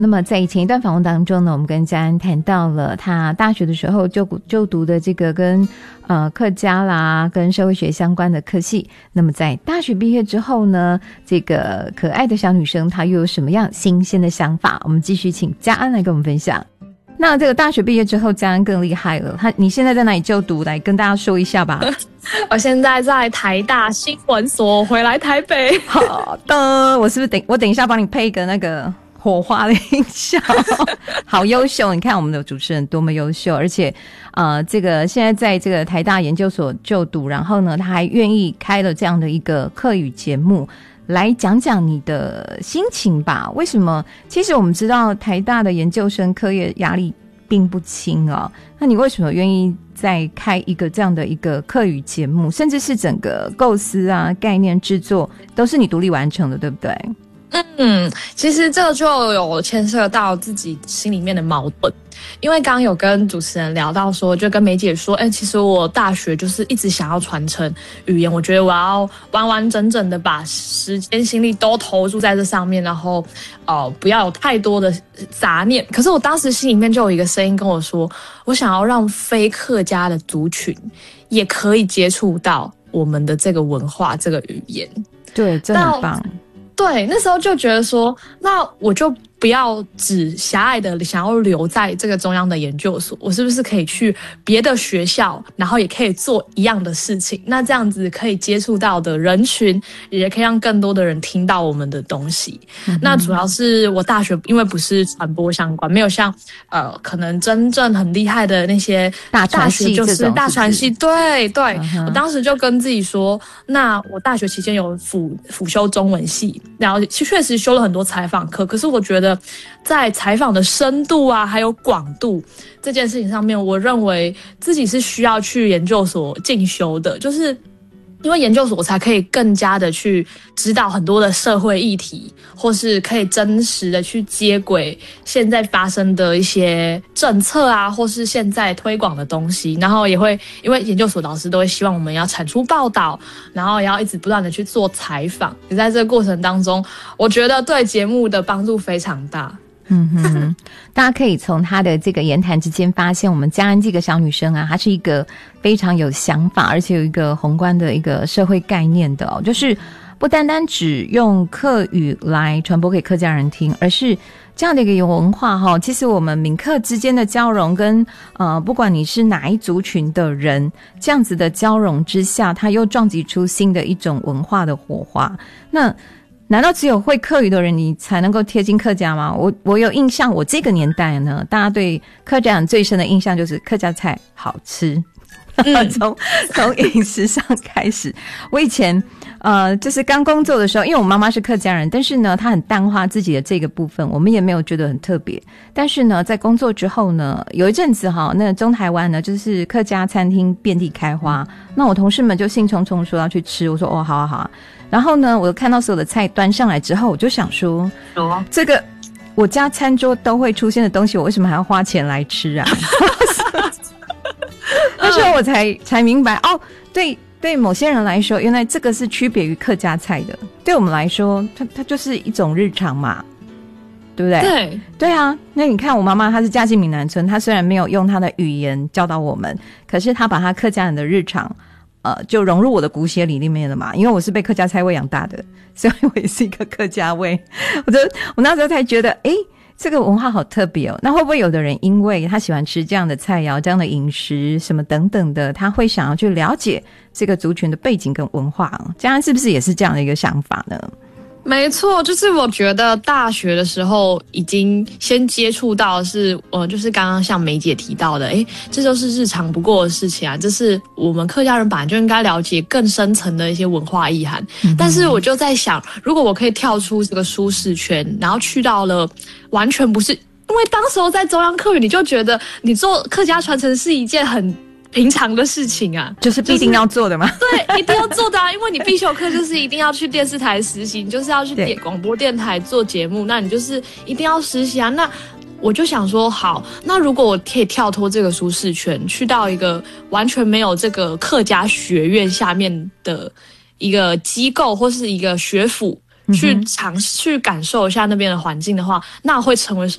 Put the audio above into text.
那么在前一段访问当中呢，我们跟嘉安谈到了他大学的时候就读的这个跟客家啦跟社会学相关的科系。那么在大学毕业之后呢，这个可爱的小女生她又有什么样新鲜的想法？我们继续请嘉安来跟我们分享。那这个大学毕业之后，嘉安更厉害了。你现在在哪里就读？来跟大家说一下吧。 我现在在台大新闻所，回来台北。 好的，我是不是等一下帮你配一个那个火花的音效？好优秀！你看我们的主持人多么优秀，而且这个现在在这个台大研究所就读，然后呢，他还愿意开了这样的一个客语节目。来讲讲你的心情吧。为什么？其实我们知道台大的研究生课业压力并不轻哦。那你为什么愿意再开一个这样的一个客语节目，甚至是整个构思啊、概念制作都是你独立完成的，对不对？ 其实这个就有牵涉到自己心里面的矛盾，因为刚刚有跟主持人聊到说，就跟梅姐说，其实我大学就是一直想要传承语言，我觉得我要完完整整的把时间心力都投注在这上面，然后不要有太多的杂念。可是我当时心里面就有一个声音跟我说，我想要让非客家的族群也可以接触到我们的这个文化、这个语言。 对，真的很棒。 对，那时候就觉得说，那我就不要只狭隘的想要留在这个中央的研究所，我是不是可以去别的学校，然后也可以做一样的事情？那这样子可以接触到的人群，也可以让更多的人听到我们的东西。那主要是我大学因为不是传播相关，没有像可能真正很厉害的那些大学就是大传系，对对。我当时就跟自己说，那我大学期间有辅修中文系，然后确实修了很多采访课，可是我觉得在采访的深度啊，还有广度这件事情上面，我认为自己是需要去研究所进修的，就是因为研究所我才可以更加的去知道很多的社会议题，或是可以真实的去接轨现在发生的一些政策啊，或是现在推广的东西。然后也会因为研究所老师都会希望我们要产出报道，然后也要一直不断的去做采访。也在这个过程当中，我觉得对节目的帮助非常大。 大家可以从她的这个言谈之间发现，我们嘉安这个小女生啊，她是一个非常有想法，而且有一个宏观的一个社会概念的哦，就是不单单只用客语来传播给客家人听，而是这样的一个文化哈。其实我们闽客之间的交融跟不管你是哪一族群的人，这样子的交融之下，它又撞击出新的一种文化的火花。那难道只有会客语的人你才能够贴近客家吗？我有印象，我这个年代呢，大家对客家人最深的印象就是客家菜好吃。从饮食上开始，我以前就是刚工作的时候，因为我妈妈是客家人，但是呢她很淡化自己的这个部分，我们也没有觉得很特别。但是呢在工作之后呢，有一阵子那中台湾呢就是客家餐厅遍地开花，那我同事们就兴冲冲说要去吃，我说哦好啊好啊。然后呢我看到所有的菜端上来之后，我就想说这个我家餐桌都会出现的东西，我为什么还要花钱来吃啊？那时候我才明白哦，对某些人来说，原来这个是区别于客家菜的。对我们来说，它就是一种日常嘛，对不对？对啊。那你看我妈妈，她是嫁进闽南村，她虽然没有用她的语言教导我们，可是她把她客家人的日常就融入我的骨血里面了嘛。因为我是被客家菜喂养大的，所以我也是一个客家味。我那时候才觉得这个文化好特别哦。那会不会有的人因为他喜欢吃这样的菜肴、这样的饮食什么等等的，他会想要去了解这个族群的背景跟文化嘉安是不是也是这样的一个想法呢？ 没错，就是我觉得大学的时候已经先接触到的是就是刚刚像梅姐提到的，这就是日常不过的事情啊，这是我们客家人本来就应该了解更深层的一些文化意涵。但是我就在想，如果我可以跳出这个舒适圈，然后去到了完全不是，因为当时候在中央客语，你就觉得你做客家传承是一件很平常的事情啊， 就是必定要做的吗？ 对，一定要做的啊，因为你必修课就是一定要去电视台实习，你就是要去广播电台做节目，那你就是一定要实习啊。那我就想说，好，那如果我可以跳脱这个舒适圈，去到一个完全没有这个客家学院下面的一个机构或是一个学府去尝试去感受一下那边的环境的话，那会成为什么